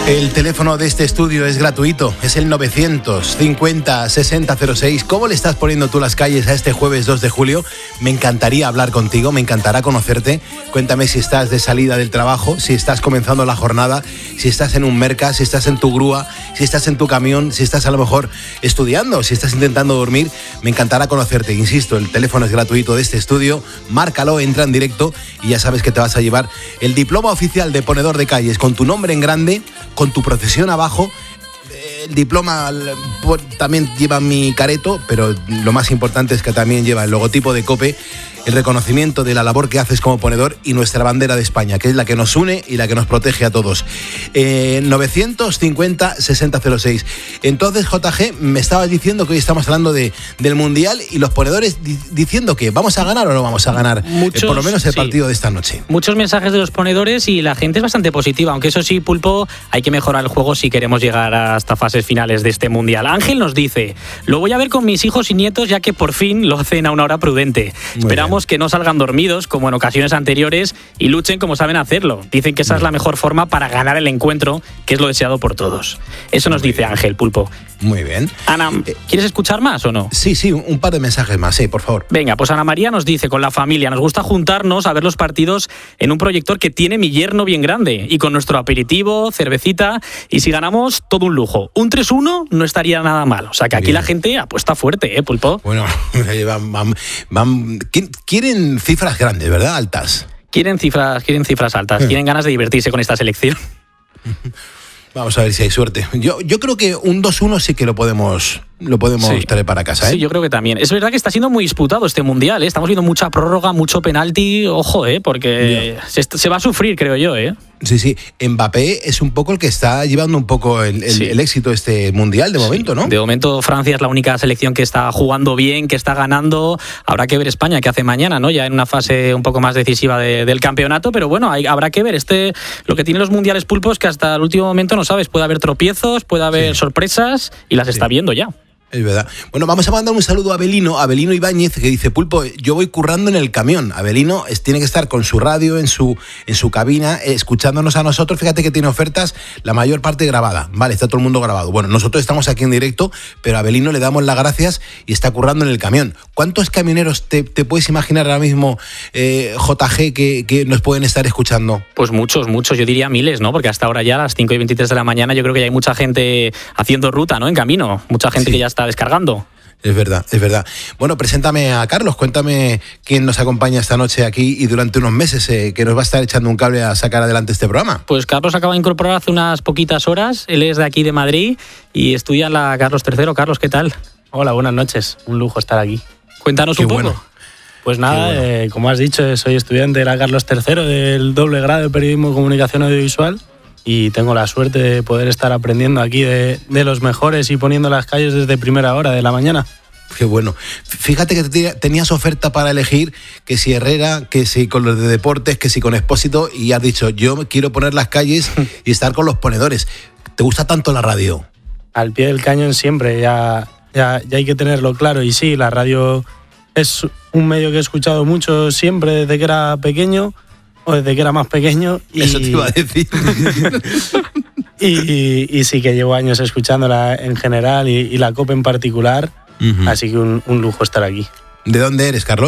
El teléfono de este estudio es gratuito, es el 950-6006. ¿Cómo le estás poniendo tú las calles a este jueves 2 de julio? Me encantaría hablar contigo, me encantará conocerte. Cuéntame si estás de salida del trabajo, si estás comenzando la jornada, si estás en un merca, si estás en tu grúa, si estás en tu camión, si estás a lo mejor estudiando, si estás intentando dormir. Me encantará conocerte, insisto, el teléfono es gratuito de este estudio. Márcalo, entra en directo y ya sabes que te vas a llevar el diploma oficial de ponedor de calles con tu nombre en grande, con tu profesión abajo. El diploma también lleva mi careto, pero lo más importante es que también lleva el logotipo de COPE, el reconocimiento de la labor que haces como ponedor y nuestra bandera de España, que es la que nos une y la que nos protege a todos. 950-6006. Entonces, JG, me estabas diciendo que hoy estamos hablando del Mundial y los ponedores diciendo que ¿vamos a ganar o no vamos a ganar? Por lo menos el partido de esta noche. Muchos mensajes de los ponedores y la gente es bastante positiva, aunque eso sí, Pulpo, hay que mejorar el juego si queremos llegar hasta fases finales de este Mundial. Ángel nos dice: lo voy a ver con mis hijos y nietos, ya que por fin lo hacen a una hora prudente. Esperamos que no salgan dormidos como en ocasiones anteriores y luchen como saben hacerlo. Dicen que esa es la mejor forma para ganar el encuentro, que es lo deseado por todos. Eso nos dice Ángel, Pulpo. Muy bien. Ana, ¿quieres escuchar más o no? Sí, un par de mensajes más, sí, por favor. Venga, pues Ana María nos dice: con la familia nos gusta juntarnos a ver los partidos en un proyector que tiene mi yerno bien grande y con nuestro aperitivo, cervecita, y si ganamos, todo un lujo. Un 3-1 no estaría nada mal. O sea que aquí bien. La gente apuesta fuerte, Pulpo. Bueno, quieren cifras grandes, ¿verdad? Altas. Quieren cifras altas. Tienen ganas de divertirse con esta selección. Vamos a ver si hay suerte. Yo creo que un 2-1 sí que lo podemos traer para casa, ¿eh? Sí, yo creo que también. Es verdad que está siendo muy disputado este Mundial, ¿eh? Estamos viendo mucha prórroga, mucho penalti. Ojo, porque se va a sufrir, creo yo, ¿eh? Sí. Mbappé es un poco el que está llevando un poco el éxito de este Mundial de momento, ¿no? De momento Francia es la única selección que está jugando bien, que está ganando. Habrá que ver España qué hace mañana, ¿no? Ya en una fase un poco más decisiva del campeonato, pero bueno, habrá que ver. Lo que tienen los mundiales, Pulpo, es que hasta el último momento no sabes, puede haber tropiezos, puede haber sorpresas y las está viendo ya. Es verdad. Bueno, vamos a mandar un saludo a Abelino Ibáñez, que dice: Pulpo, yo voy currando en el camión. Abelino tiene que estar con su radio en su cabina, escuchándonos a nosotros. Fíjate que tiene ofertas, la mayor parte grabada. Vale, está todo el mundo grabado. Bueno, nosotros estamos aquí en directo, pero a Abelino le damos las gracias y está currando en el camión. ¿Cuántos camioneros te puedes imaginar ahora mismo, JG, que nos pueden estar escuchando? Pues muchos. Yo diría miles, ¿no? Porque hasta ahora ya a las 5:23 de la mañana yo creo que ya hay mucha gente haciendo ruta, ¿no? En camino. Mucha gente que ya está descargando. Es verdad. Bueno, preséntame a Carlos, cuéntame quién nos acompaña esta noche aquí y durante unos meses que nos va a estar echando un cable a sacar adelante este programa. Pues Carlos acaba de incorporar hace unas poquitas horas, él es de aquí de Madrid y estudia en la Carlos III. Carlos, ¿qué tal? Hola, buenas noches, un lujo estar aquí. Cuéntanos un poco. Bueno. Pues nada, como has dicho, soy estudiante de la Carlos III del doble grado de Periodismo y Comunicación Audiovisual. Y tengo la suerte de poder estar aprendiendo aquí de los mejores y poniendo las calles desde primera hora de la mañana. Qué bueno. Fíjate que tenías oferta para elegir, que si Herrera, que si con los de deportes, que si con Expósito, y has dicho: yo quiero poner las calles y estar con los ponedores. ¿Te gusta tanto la radio? Al pie del cañón siempre, ya hay que tenerlo claro. Y sí, la radio es un medio que he escuchado mucho siempre desde que era pequeño, o desde que era más pequeño. Eso te iba a decir. y sí que llevo años escuchándola en general y la COPE en particular. Así que un lujo estar aquí. ¿De dónde eres, Carlos?